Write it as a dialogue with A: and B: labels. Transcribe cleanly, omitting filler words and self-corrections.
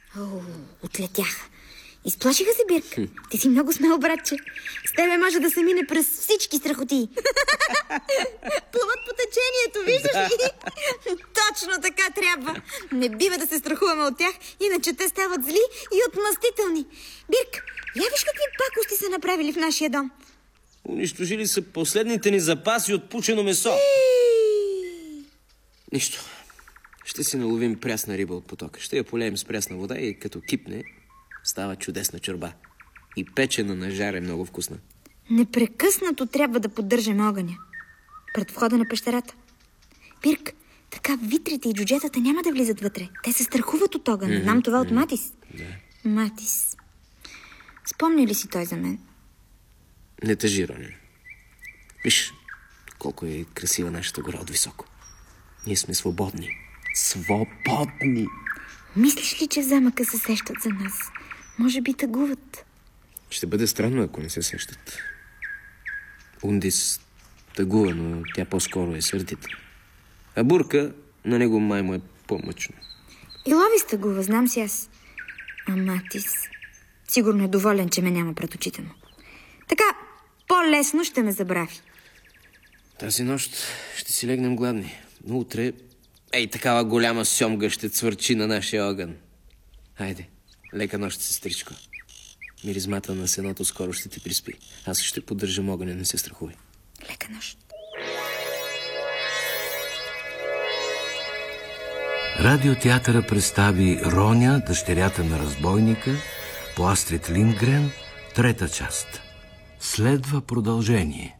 A: Отлетяха. Изплашиха се, Бирк. Ти си много смел, братче. С тебе може да се мине през всички страхоти. Плуват по течението, виждаш ли? Точно така трябва. Не бива да се страхуваме от тях, иначе те стават зли и отмъстителни. Бирк, я виж какви пакости са направили в нашия дом.
B: Унищожили са последните ни запаси от пучено месо. Нищо. Ще си наловим прясна риба от потока. Ще я полеем с прясна вода и като кипне, става чудесна чорба. И печена на жар е много вкусна.
A: Непрекъснато трябва да поддържаме огъня пред входа на пещерата. Бирк, така витрите и джуджетата няма да влизат вътре. Те се страхуват от огъня. Знам това от Матис.
B: Да.
A: Матис. Спомня ли си той за мен?
B: Не тъжи, Роня. Виж колко е красива нашата гора от високо. Ние сме свободни. Свободни!
A: Мислиш ли, че в замъка се сещат за нас? Може би тъгуват.
B: Ще бъде странно, ако не се сещат. Ундис тъгува, но тя по-скоро е сърдита. А Бурка, на него май му е по-мъчно.
A: И Ловис тъгува, знам си аз. А Матис сигурно е доволен, че ме няма пред очите му. Така, по-лесно ще ме забрави.
B: Тази нощ ще си легнем гладни. Но утре, такава голяма сьомга ще цвърчи на нашия огън. Хайде, лека нощ, сестричко. Миризмата на сеното скоро ще ти приспи. Аз ще поддържам огъня, не се страхувай.
A: Лека нощ.
C: Радиотеатъра представи Роня, дъщерята на разбойника, по Астрид Линдгрен, 3 част. Следва продължение.